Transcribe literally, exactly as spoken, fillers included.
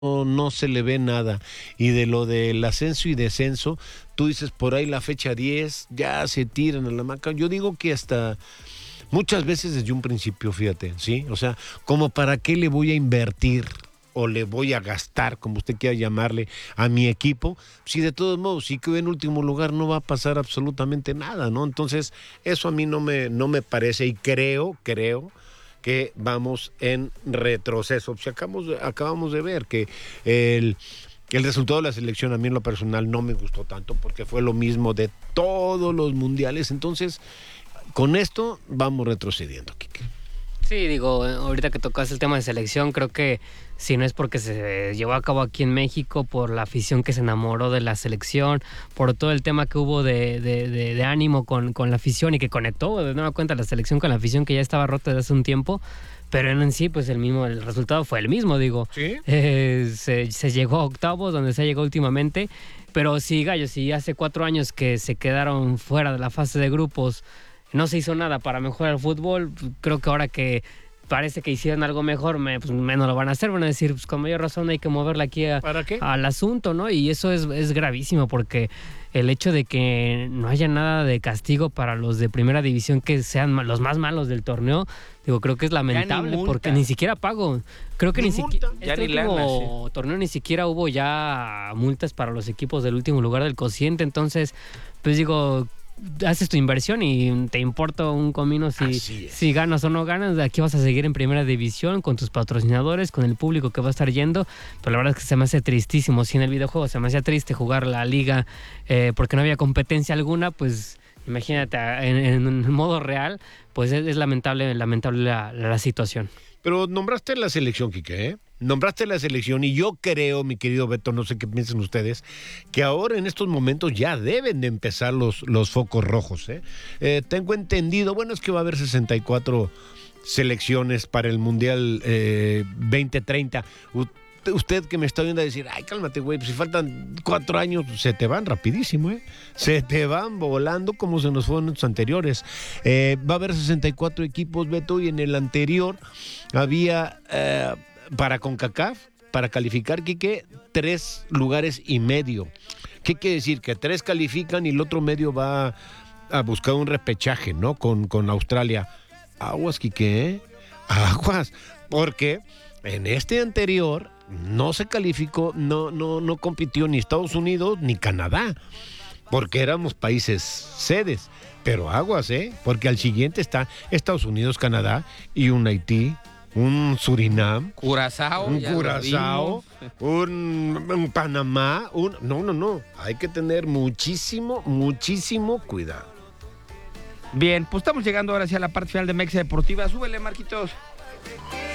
no, no se le ve nada. Y de lo del ascenso y descenso, tú dices por ahí la fecha diez, ya se tiran a la maca. Yo digo que hasta muchas veces desde un principio, fíjate, ¿sí? O sea, como para qué le voy a invertir o le voy a gastar, como usted quiera llamarle, a mi equipo, si de todos modos, si quedo en último lugar, no va a pasar absolutamente nada, ¿no? Entonces, eso a mí no me, no me parece, y creo, creo que vamos en retroceso. Pues acabamos, acabamos de ver que el, el resultado de la selección a mí en lo personal no me gustó tanto, porque fue lo mismo de todos los mundiales. Entonces, con esto vamos retrocediendo, Quique. Sí, digo, ahorita que tocas el tema de selección, creo que si no es porque se llevó a cabo aquí en México, por la afición que se enamoró de la selección, por todo el tema que hubo de, de, de, de ánimo con, con la afición y que conectó de nueva cuenta la selección con la afición que ya estaba rota desde hace un tiempo, pero en sí, pues el mismo, el resultado fue el mismo, digo. ¿Sí? Eh, se, se llegó a octavos, donde se llegó últimamente, pero sí, Gallo, si hace cuatro años que se quedaron fuera de la fase de grupos, no se hizo nada para mejorar el fútbol, creo que ahora que parece que hicieron algo mejor, me, pues menos lo van a hacer, van a decir, pues con mayor razón hay que moverle aquí a, ¿Para qué? al asunto, ¿no? Y eso es, es gravísimo, porque el hecho de que no haya nada de castigo para los de primera división que sean los más malos del torneo, digo, creo que es lamentable, ni porque ni siquiera pago. Creo que Ni ni, siquiera Ya este ni lana, último torneo ni siquiera hubo ya multas para los equipos del último lugar del cociente, entonces, pues digo, haces tu inversión y te importa un comino si, si ganas o no ganas. Aquí vas a seguir en primera división con tus patrocinadores, con el público que va a estar yendo, pero la verdad es que se me hace tristísimo. Si en el videojuego se me hacía triste jugar la liga eh, porque no había competencia alguna, pues imagínate en, en modo real, pues es, es lamentable, lamentable la, la situación. Pero nombraste la selección, Quique, ¿eh? Nombraste la selección y yo creo, mi querido Beto, no sé qué piensan ustedes, que ahora en estos momentos ya deben de empezar los, los focos rojos, ¿eh? Eh, tengo entendido, bueno, es que va a haber sesenta y cuatro selecciones para el Mundial eh, veinte treinta. U- Usted que me está viendo a decir, ay, cálmate, güey, pues si faltan cuatro años, se te van rapidísimo, ¿eh? Se te van volando como se nos fueron los anteriores. Eh, va a haber sesenta y cuatro equipos, Beto, y en el anterior había, eh, para CONCACAF, para calificar, Quique, tres lugares y medio. ¿Qué quiere decir? Que tres califican y el otro medio va a buscar un repechaje, ¿no? Con, con Australia. Aguas, Quique, ¿eh? Aguas, porque en este anterior no se calificó, no, no, no compitió ni Estados Unidos ni Canadá, porque éramos países sedes. Pero aguas, ¿eh? Porque al siguiente está Estados Unidos, Canadá y un Haití, un Surinam, Curazao, un ya lo Curazao, vimos. un, un Panamá, un... No, no, no. Hay que tener muchísimo, muchísimo cuidado. Bien, pues estamos llegando ahora hacia la parte final de Mexa Deportiva. Súbele, Marquitos.